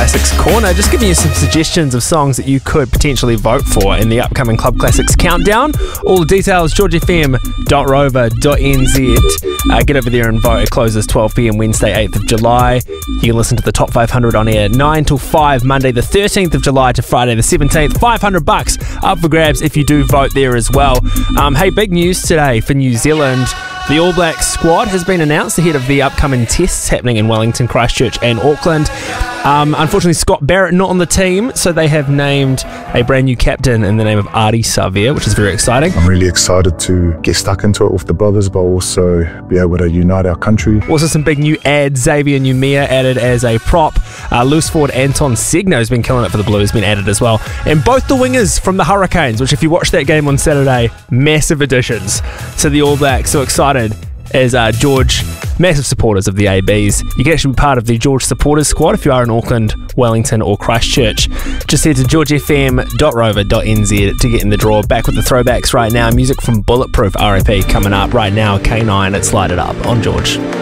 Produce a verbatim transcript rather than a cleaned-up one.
Classics Corner, just giving you some suggestions of songs that you could potentially vote for in the upcoming Club Classics Countdown. All the details, george f m dot rover dot n z. Uh, get over there and vote. It closes twelve p m Wednesday, eighth of July. You can listen to the top five hundred on air nine till five, Monday the thirteenth of July to Friday the seventeenth. five hundred bucks up for grabs if you do vote there as well. Um, hey, big news today for New Zealand. The All Blacks squad has been announced ahead of the upcoming tests happening in Wellington, Christchurch and Auckland. Um, unfortunately, Scott Barrett not on the team, so they have named a brand new captain in the name of Ardie Savea, which is very exciting. I'm really excited to get stuck into it with the brothers, but also be able to unite our country. Also some big new ads. Xavier Numia added as a prop. Uh, loose forward Anton Segno has been killing it for the Blues, been added as well. And both the wingers from the Hurricanes, which if you watched that game on Saturday, massive additions to the All Blacks. So excited as uh, George, massive supporters of the A Bs. You can actually be part of the George supporters squad if you are in Auckland, Wellington or Christchurch. Just head to george f m dot rover dot n z to get in the draw. Back with the throwbacks right now. Music from Bulletproof, R I P, coming up right now. K nine, it's Light It Up on George.